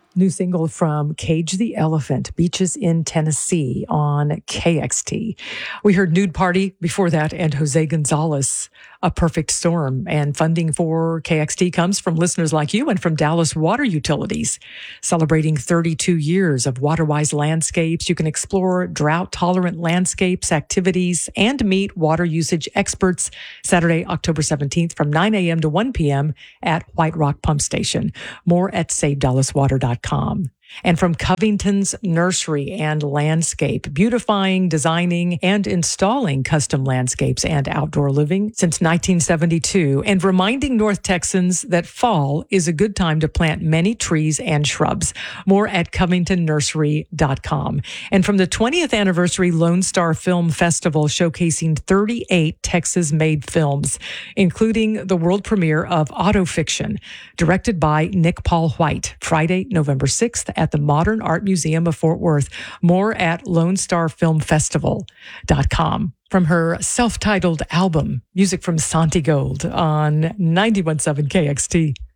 New single from Cage the Elephant, Beaches in Tennessee on KXT. We heard Nude Party before that and Jose Gonzalez, A Perfect Storm. And funding for KXT comes from listeners like you and from Dallas Water Utilities. Celebrating 32 years of water-wise landscapes, you can explore drought-tolerant landscapes, activities, and meet water usage experts Saturday, October 17th from 9 a.m. to 1 p.m. at White Rock Pump Station. More at SaveDallasWater.com. And from Covington's Nursery and Landscape, beautifying, designing, and installing custom landscapes and outdoor living since 1972, and reminding North Texans that fall is a good time to plant many trees and shrubs. More at CovingtonNursery.com. And from the 20th anniversary Lone Star Film Festival, showcasing 38 Texas-made films, including the world premiere of Autofiction, directed by Nick Paul White, Friday, November 6th at the Modern Art Museum of Fort Worth. More at LoneStarFilmFestival.com. From her self-titled album, music from Santi Gold on 91.7 KXT.